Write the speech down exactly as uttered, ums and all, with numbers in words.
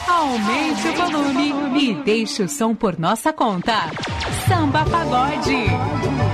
Aumente o volume e deixe o som por nossa conta. Samba Pagode.